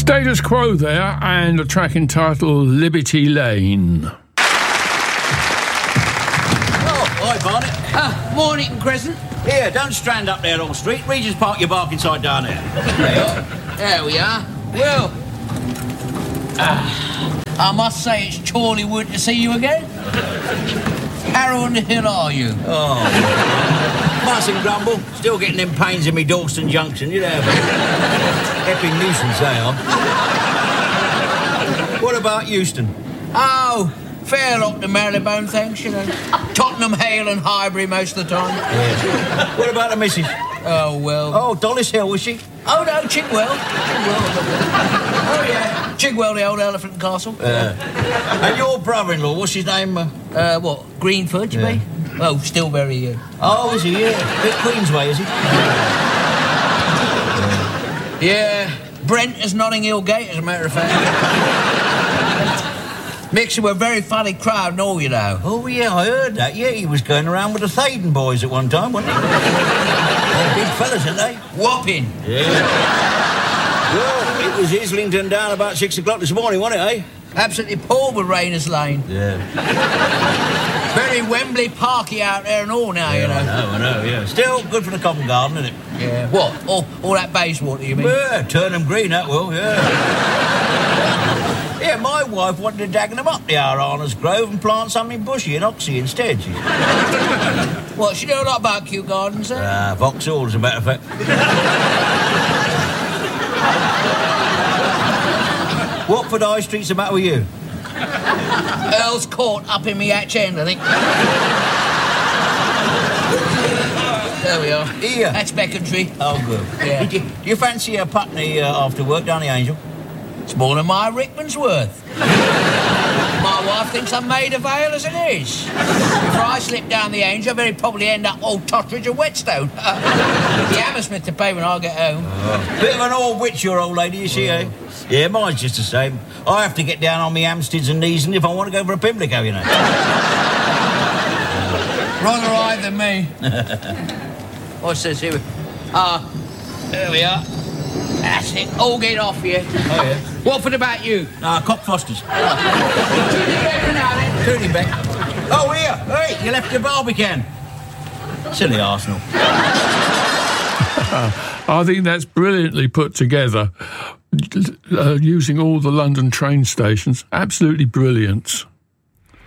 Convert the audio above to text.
Status Quo there, and a track entitled Liberty Lane. Oh, hi, Barnett. Mornington Crescent. Here, don't strand up there, Long Street. Regent's Park your bark inside down there. There we are. Well, I must say it's chorly wood to see you again. Harrow on the Hill, are you? Oh. Mustn't grumble. Still getting them pains in me Dalston Junction, you know. Epping nuisance they are. What about Euston? Oh, fair lot to Marylebone, thanks, you know. Tottenham, Hale and Highbury most of the time. Yeah. What about the missus? Oh, well... Oh, Dollis Hill, was she? Oh, no, Chigwell. Oh, yeah. Chigwell, the old elephant castle. And your brother-in-law, what's his name? What, Greenford, you mean? Oh, still very... Oh, is he? Yeah. Bit Queensway, is he? Yeah. Brent is Notting Hill Gate, as a matter of fact. Mixing with a very funny crowd and all, you know. Oh, yeah, I heard that. Yeah, he was going around with the Thaden boys at one time, wasn't he? They're big fellas, aren't they? Whopping. Yeah. Well, it was Islington down about 6 o'clock this morning, wasn't it, eh? Absolutely poured with Rayners Lane. Yeah. Very Wembley Parky out there and all now, you know. I know, yeah. Still good for the Covent Garden, isn't it? Yeah. What? All that Bayswater, you mean? Yeah, Turnham Green, that will, yeah. Yeah, my wife wanted to Dagenham up the Aranas Grove and plant something bushy in Oxley instead. What, she know a lot about Kew Gardens, eh? Vauxhall, as a matter of fact. Watford High Street's the matter with you? Earl's Court up in me hatch end, I think. There we are. Here. That's Becontree. Oh, good. Yeah. Do you fancy a Putney after work down the Angel? It's more than my Rickman's worth. My wife thinks I'm made of ale as it is. If I slip down the Angel, I'll very probably end up Old Totteridge or Whetstone. The Hammersmith to pay when I get home. Bit of an old witch, your old lady, you see, eh? Yeah, mine's just the same. I have to get down on me Hampsteads and knees, and if I want to go for a Pimlico, you know. Rather high than me. What's this here? There we are. That's it. All get off here. Oh, yeah. Watford about you? Cockfosters. Tooting back. Oh, here. Hey, you left your Barbican. Silly Arsenal. I think that's brilliantly put together, using all the London train stations. Absolutely brilliant.